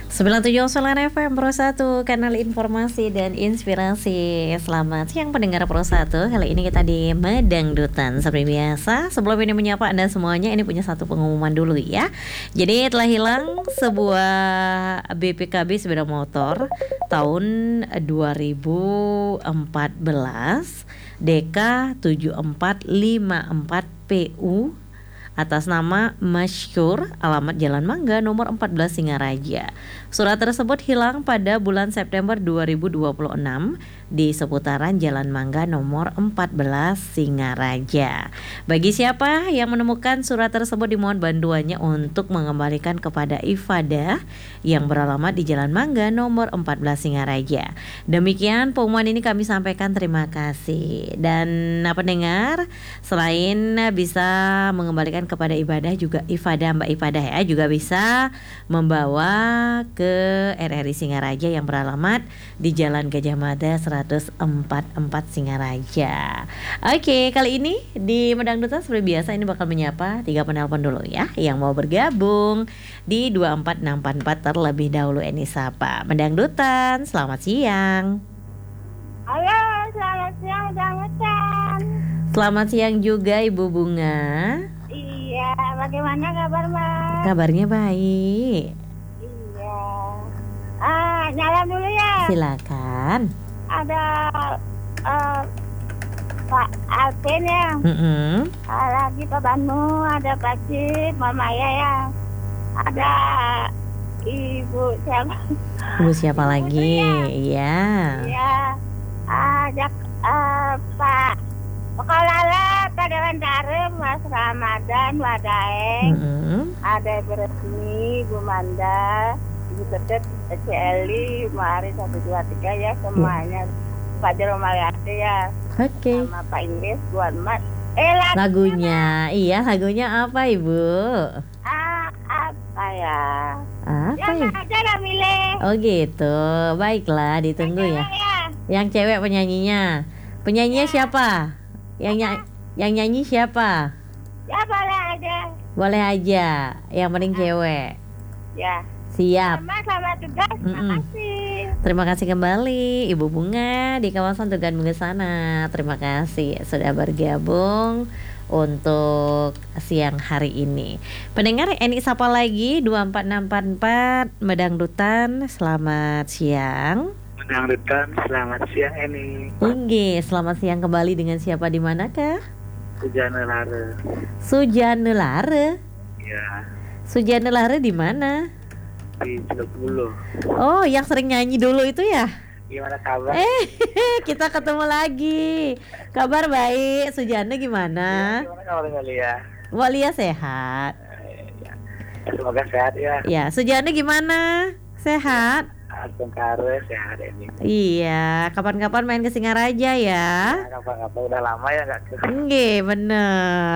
97,9 FM Pro 1, kanal informasi dan inspirasi. Selamat siang pendengar Pro 1. Kali ini kita di Medangdutan. Seperti biasa, sebelum ini menyapa Anda semuanya, ini punya satu pengumuman dulu ya. Jadi telah hilang sebuah BPKB sepeda motor tahun 2014 DK 7454 PU atas nama Masyhur, alamat Jalan Mangga nomor 14 Singaraja. Surat tersebut hilang pada bulan September 2026 di seputaran Jalan Mangga nomor 14 Singaraja. Bagi siapa yang menemukan surat tersebut, dimohon bantuannya untuk mengembalikan kepada Ifada yang beralamat di Jalan Mangga nomor 14 Singaraja. Demikian pengumuman ini kami sampaikan, terima kasih. Dan pendengar, selain bisa mengembalikan kepada ibadah, juga Ifada, Mbak Ifadah ya, juga bisa membawa ke RRI Singaraja yang beralamat di Jalan Gajah Mada 144 Singaraja. Oke, kali ini di Medangdutan seperti biasa ini bakal menyapa 3 penelpon dulu ya yang mau bergabung di 24644 terlebih dahulu. Ini sapa Medangdutan, selamat siang. Halo, selamat siang Medangdutan. Selamat siang juga Ibu Bunga. Iya, bagaimana kabar Mbak? Kabarnya baik. Iya. Nyala dulu ya. Silakan. Ada Pak Alvin ya. Lagi Pak Banu, ada Pak Cip, Mama ya. Ada Ibu siapa? Ibu siapa lagi? Iya. Iya. Ada Pak Pekalala, Pak Dewan Darem, Mas Ramadan, Wadaeng, ada Ibu Resmi, Ibu Manda, Ibu Tetet, Eli, Mari 123 ya semuanya. Pak Jeromaliati ya. Oke. Sama Pak Inggris, buat Mas. Lagunya, iya lagunya apa Ibu? Apa ya? Apa ya? Aja lah milih. Oh gitu, baiklah ditunggu ya. Yang cewek penyanyinya, penyanyinya siapa? Yang nyanyi siapa? Ya boleh aja. Boleh aja, yang penting cewek. Ya. Siap. Selamat tugas, terima kasih. Terima kasih kembali Ibu Bunga di kawasan Tugan Bunga sana. Terima kasih sudah bergabung untuk siang hari ini. Pendengar, ini sapa lagi 24644 Medangdutan, selamat siang. Medangdutan, selamat siang ini. Inge, selamat siang kembali, dengan siapa di manakah? Sujana Lare. Sujana Lare? Ya. Sujana Lare di mana? Di Cilok Bulu. Oh, yang sering nyanyi dulu itu ya? Gimana kabar? Kita ketemu lagi. Kabar baik. Sujana gimana? Gimana kabarnya Lia? Walia sehat. Ya. Semoga sehat ya. Ya, Sujana gimana? Sehat? Tengkare sehat ini. Iya, kapan-kapan main ke Singaraja ya? Kapan-kapan udah lama ya nggak ke. Nggih, bener.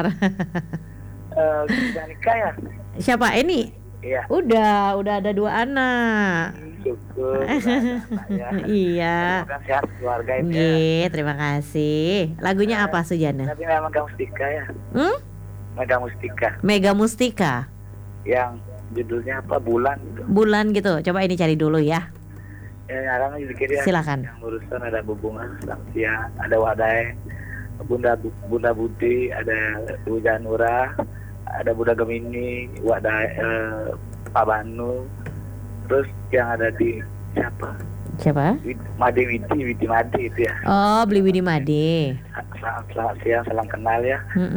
Sudah nikah ya? Siapa ini? Iya. Udah ada 2 anak. Syukur. Ya. Iya. Semoga sehat keluarga ini. Nggih, terima kasih. Lagunya apa Sujana? Tapi memang Mega Mustika ya. Mega Mustika. Mega Mustika. Yang judulnya apa? Bulan gitu. Bulan gitu. Coba ini cari dulu ya. Ya, nyarang dikit ya. Silakan. Yang urusan ada hubungan Samsia, ada Wadaeng, Bunda Budi, ada Bu Janura, ada Bunda Gemini, Pak Banu, terus yang ada di siapa? Widi Madi itu ya. Oh, beli Widi Made. Selamat siang, salam kenal ya.